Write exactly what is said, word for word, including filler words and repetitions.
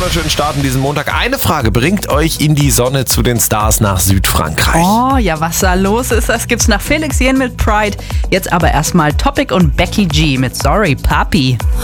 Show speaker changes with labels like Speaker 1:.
Speaker 1: wunderschönen Start in diesem Montag. Eine Frage bringt euch in die Sonne zu den Stars nach Südfrankreich.
Speaker 2: Oh, ja, was da los ist, das gibt's nach Felix Jen mit Pride. Jetzt aber erstmal Topic und Becky G mit Sorry Papi.